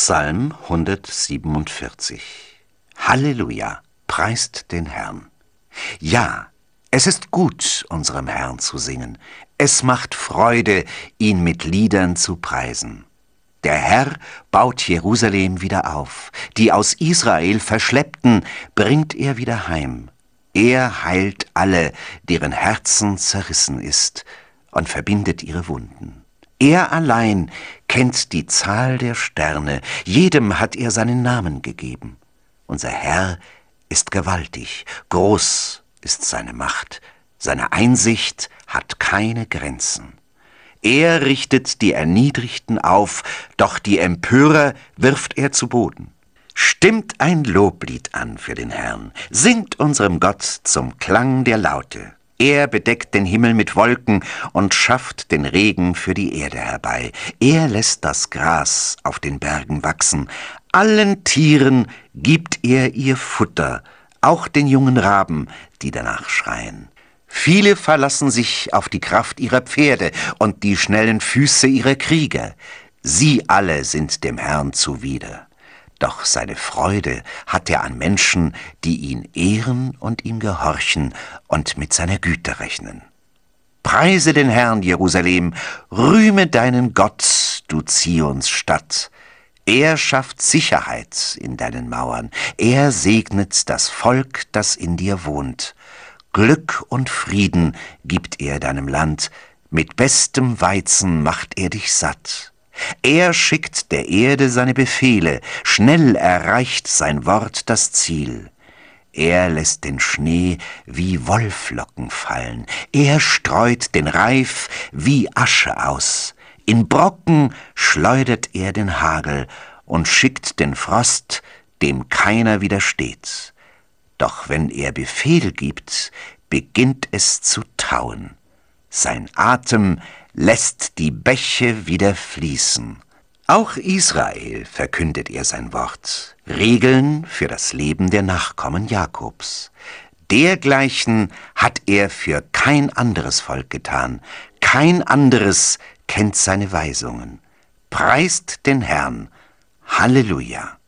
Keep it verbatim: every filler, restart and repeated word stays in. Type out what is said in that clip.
Psalm hundertsiebenundvierzig. Halleluja, preist den Herrn. Ja, es ist gut, unserem Herrn zu singen. Es macht Freude, ihn mit Liedern zu preisen. Der Herr baut Jerusalem wieder auf. Die aus Israel Verschleppten bringt er wieder heim. Er heilt alle, deren Herzen zerrissen ist, und verbindet ihre Wunden. Er allein kennt die Zahl der Sterne, jedem hat er seinen Namen gegeben. Unser Herr ist gewaltig, groß ist seine Macht, seine Einsicht hat keine Grenzen. Er richtet die Erniedrigten auf, doch die Empörer wirft er zu Boden. Stimmt ein Loblied an für den Herrn, singt unserem Gott zum Klang der Laute. Er bedeckt den Himmel mit Wolken und schafft den Regen für die Erde herbei. Er lässt das Gras auf den Bergen wachsen. Allen Tieren gibt er ihr Futter, auch den jungen Raben, die danach schreien. Viele verlassen sich auf die Kraft ihrer Pferde und die schnellen Füße ihrer Krieger. Sie alle sind dem Herrn zuwider. Doch seine Freude hat er an Menschen, die ihn ehren und ihm gehorchen und mit seiner Güte rechnen. Preise den Herrn, Jerusalem, rühme deinen Gott, du Zions Stadt. Er schafft Sicherheit in deinen Mauern, er segnet das Volk, das in dir wohnt. Glück und Frieden gibt er deinem Land, mit bestem Weizen macht er dich satt. Er schickt der Erde seine Befehle, schnell erreicht sein Wort das Ziel. Er lässt den Schnee wie Wollflocken fallen, er streut den Reif wie Asche aus. In Brocken schleudert er den Hagel und schickt den Frost, dem keiner widersteht. Doch wenn er Befehl gibt, beginnt es zu tauen. Sein Atem lässt die Bäche wieder fließen. Auch Israel verkündet er sein Wort, Regeln für das Leben der Nachkommen Jakobs. Dergleichen hat er für kein anderes Volk getan, kein anderes kennt seine Weisungen. Preist den Herrn, Halleluja!